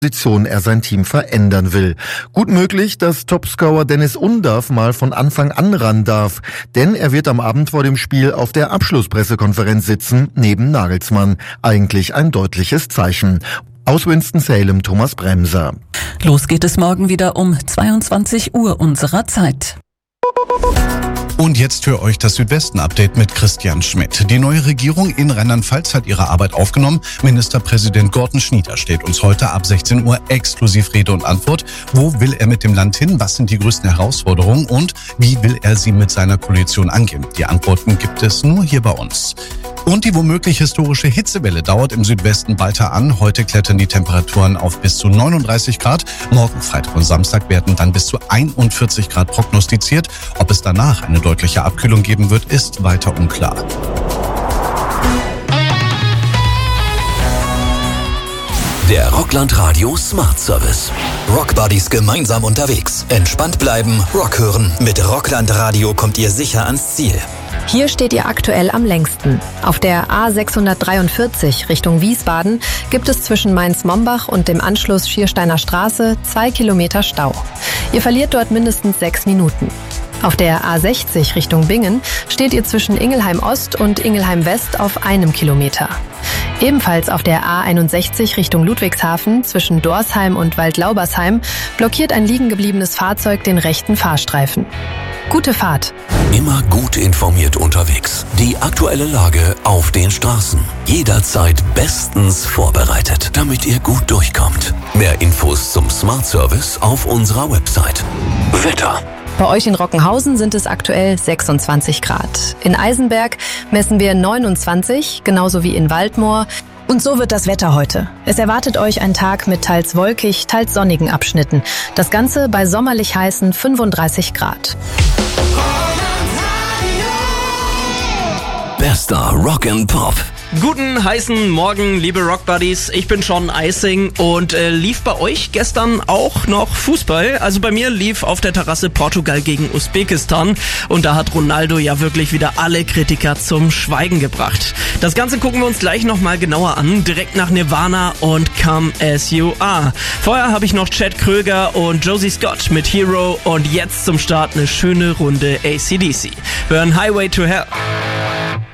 Position er sein Team verändern will. Gut möglich, dass Topscorer Dennis Undav mal von Anfang an ran darf, denn er wird am Abend vor dem Spiel auf der Abschlusspressekonferenz sitzen, neben Nagelsmann. Eigentlich ein deutliches Zeichen. Aus Winston-Salem, Thomas Bremser. Los geht es morgen wieder um 22 Uhr unserer Zeit. Und jetzt für euch das Südwesten-Update mit Christian Schmidt. Die neue Regierung in Rheinland-Pfalz hat ihre Arbeit aufgenommen. Ministerpräsident Gordon Schnieder steht uns heute ab 16 Uhr exklusiv Rede und Antwort. Wo will er mit dem Land hin? Was sind die größten Herausforderungen? Und wie will er sie mit seiner Koalition angehen? Die Antworten gibt es nur hier bei uns. Und die womöglich historische Hitzewelle dauert im Südwesten weiter an. Heute klettern die Temperaturen auf bis zu 39 Grad. Morgen, Freitag und Samstag werden dann bis zu 41 Grad prognostiziert. Ob es danach eine deutliche Abkühlung geben wird, ist weiter unklar. Der Rockland Radio Smart Service. Rock Buddies gemeinsam unterwegs. Entspannt bleiben, Rock hören. Mit Rockland Radio kommt ihr sicher ans Ziel. Hier steht ihr aktuell am längsten. Auf der A643 Richtung Wiesbaden gibt es zwischen Mainz-Mombach und dem Anschluss Schiersteiner Straße 2 Kilometer Stau. Ihr verliert dort mindestens 6 Minuten. Auf der A60 Richtung Bingen steht ihr zwischen Ingelheim Ost und Ingelheim West auf 1 Kilometer. Ebenfalls auf der A61 Richtung Ludwigshafen zwischen Dorsheim und Waldlaubersheim blockiert ein liegen gebliebenes Fahrzeug den rechten Fahrstreifen. Gute Fahrt. Immer gut informiert unterwegs. Die aktuelle Lage auf den Straßen. Jederzeit bestens vorbereitet, damit ihr gut durchkommt. Mehr Infos zum Smart Service auf unserer Website. Wetter. Bei euch in Rockenhausen sind es aktuell 26 Grad. In Eisenberg messen wir 29, genauso wie in Waldmoor. Und so wird das Wetter heute. Es erwartet euch ein Tag mit teils wolkig, teils sonnigen Abschnitten. Das Ganze bei sommerlich heißen 35 Grad. Bester Rock and Pop. Guten heißen Morgen, liebe Rockbuddies. Ich bin Sean Eising und lief bei euch gestern auch noch Fußball. Also bei mir lief auf der Terrasse Portugal gegen Usbekistan und da hat Ronaldo ja wirklich wieder alle Kritiker zum Schweigen gebracht. Das Ganze gucken wir uns gleich nochmal genauer an, direkt nach Nirvana und Come As You Are. Vorher habe ich noch Chad Kröger und Josie Scott mit Hero und jetzt zum Start eine schöne Runde AC/DC. Wir hören Highway to Hell.